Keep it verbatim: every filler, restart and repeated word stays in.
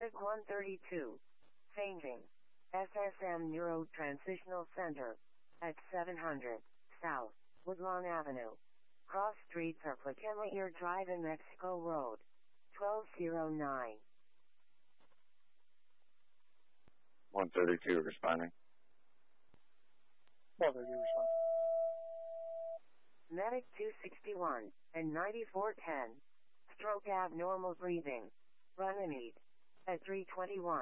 Medic one thirty-two. Fainting. S S M Neurotransitional Center. At seven hundred South Woodlawn Avenue. Cross streets are Plaquemine Drive and Mexico Road. twelve oh nine. one thirty-two responding. one thirty-two responding. Medic two sixty-one and ninety-four ten. Stroke abnormal breathing. Run and eat. At three twenty-one.